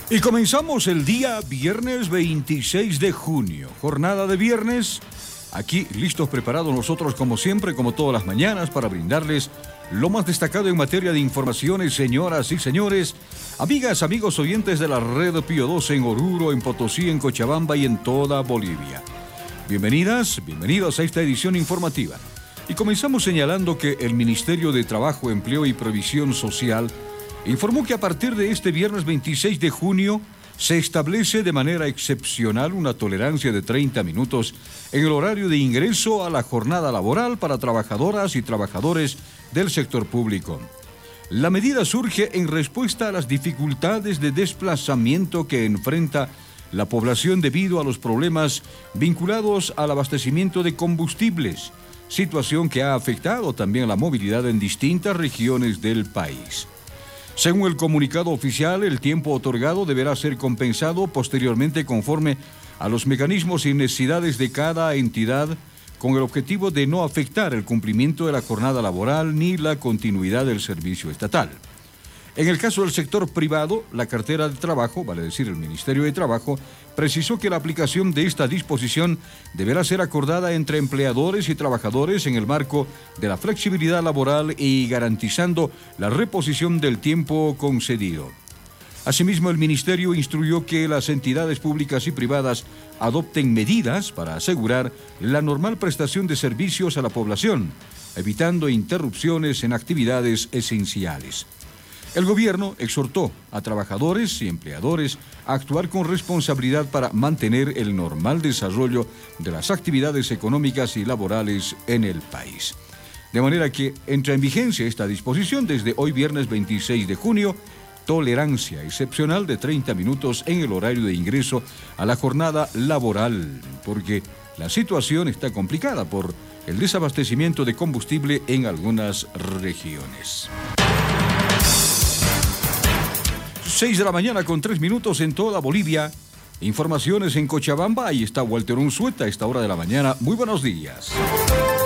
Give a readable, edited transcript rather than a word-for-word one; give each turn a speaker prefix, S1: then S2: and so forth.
S1: Y comenzamos el día viernes 26 de junio, jornada de viernes, aquí listos, preparados nosotros como siempre, como todas las mañanas, para brindarles lo más destacado en materia de informaciones, señoras y señores, amigas, amigos oyentes de la red Pío 12 en Oruro, en Potosí, en Cochabamba y en toda Bolivia. Bienvenidas, bienvenidos a esta edición informativa. Y comenzamos señalando que el Ministerio de Trabajo, Empleo y Previsión Social informó que a partir de este viernes 26 de junio se establece de manera excepcional una tolerancia de 30 minutos en el horario de ingreso a la jornada laboral para trabajadoras y trabajadores del sector público. La medida surge en respuesta a las dificultades de desplazamiento que enfrenta la población debido a los problemas vinculados al abastecimiento de combustibles, situación que ha afectado también la movilidad en distintas regiones del país. Según el comunicado oficial, el tiempo otorgado deberá ser compensado posteriormente conforme a los mecanismos y necesidades de cada entidad, con el objetivo de no afectar el cumplimiento de la jornada laboral ni la continuidad del servicio estatal. En el caso del sector privado, la cartera de trabajo, vale decir el Ministerio de Trabajo, precisó que la aplicación de esta disposición deberá ser acordada entre empleadores y trabajadores en el marco de la flexibilidad laboral y garantizando la reposición del tiempo concedido. Asimismo, el Ministerio instruyó que las entidades públicas y privadas adopten medidas para asegurar la normal prestación de servicios a la población, evitando interrupciones en actividades esenciales. El gobierno exhortó a trabajadores y empleadores a actuar con responsabilidad para mantener el normal desarrollo de las actividades económicas y laborales en el país. De manera que entra en vigencia esta disposición desde hoy viernes 26 de junio, tolerancia excepcional de 30 minutos en el horario de ingreso a la jornada laboral, porque la situación está complicada por el desabastecimiento de combustible en algunas regiones. 6 de la mañana con 3 minutos en toda Bolivia. Informaciones en Cochabamba. Ahí está Walter Unzueta a esta hora de la mañana. Muy buenos días.